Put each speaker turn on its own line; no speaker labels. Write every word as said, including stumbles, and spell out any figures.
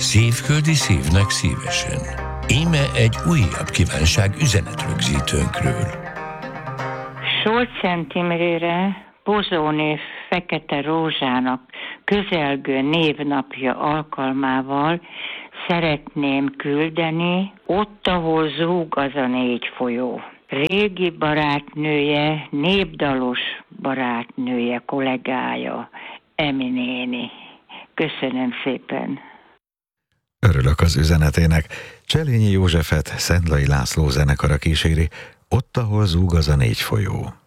Szívföldi szívnek szívesen. Íme egy újabb kívánság üzenetrögzítőnkről.
Solcent Imrére Bozóné Fekete Rózsának közelgő névnapja alkalmával szeretném küldeni Ott, ahol zúg az a négy folyó. Régi barátnője, népdalos barátnője, kollégája, Emi néni. Köszönöm szépen.
Örülök az üzenetének. Cselényi Józsefet Szendlai László zenekara kíséri, Ott, ahol zúg az a négy folyó.